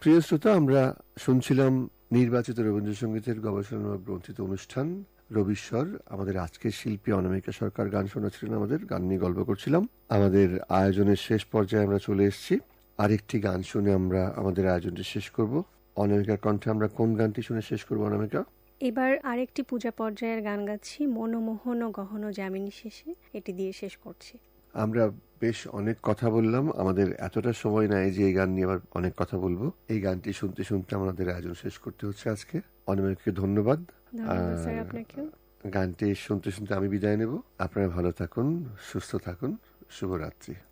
প্রিয় শ্রোতা, আমরা শুনছিলাম নির্বাচিত রবীন্দ্রসঙ্গীতের গবেষণা গ্রন্থিত অনুষ্ঠান রবিস্বর। আমাদের আজকের শিল্পী অনামিকা সরকার গান শোনাচ্ছিলেন, আমাদের গান নিয়ে গল্প করছিলাম। আমাদের আয়োজনের শেষ পর্যায়ে আমরা চলে এসেছি। আরেকটি গান শুনে আমরা আমাদের আয়োজনটি শেষ করব। অনামিকার কণ্ঠে আমরা কোন গানটি শুনে শেষ করবো অনামিকা? এবার আরেকটি পূজা পর্যায়ের গান গাচ্ছি, মনোমোহন ও গহন যামিনী শেষে, এটি দিয়ে শেষ করছি। আমরা বেশ অনেক কথা বললাম, আমাদের এতটা সময় নাই যে এই গান নিয়ে আবার অনেক কথা বলবো। এই গানটি শুনতে শুনতে আমাদের আয়োজন শেষ করতে হচ্ছে আজকে। অনামিকাকে ধন্যবাদ। গানটি শুনতে শুনতে আমি বিদায় নেব। আপনারা ভালো থাকুন, সুস্থ থাকুন, শুভরাত্রি।